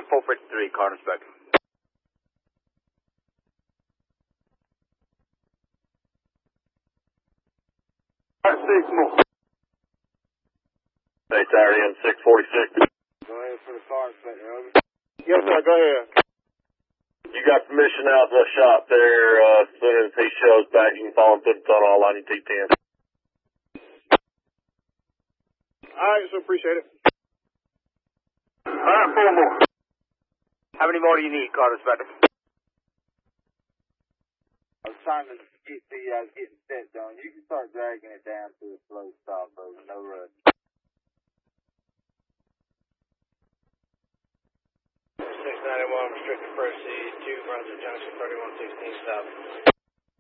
453, Carter Spectrum. 6 more. Hey, Saturday in 646. Go ahead for the car inspector, over. Yes, sir, go ahead. You got permission out to the shop there. As soon as he shows back, you can follow him through the tunnel. I'll line you T10. All right, so appreciate it. All right, 4 more. How many more do you need, Carter Spectrum? I was trying to get the getting set done. You can start dragging it down to a slow stop, over. No rush. 691 restricted proceed, 2 Brunswick Junction, 3116 stop.